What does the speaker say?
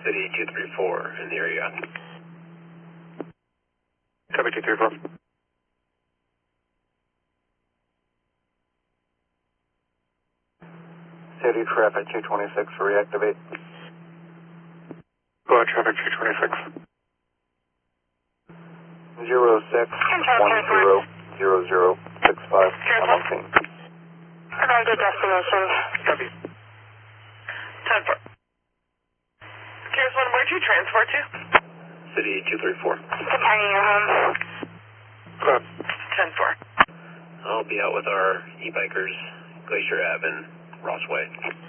City 234 in the area. Copy 234. City traffic 226, reactivate. Go ahead, traffic 226. 06100065. I'm on scene. Arrived at destination. Copy. 10-4. Gears 1, where'd you transport to? City 234. Returning your home. Go ahead. 10-4. I'll be out with our e-bikers, Glacier Ave and Ross Way.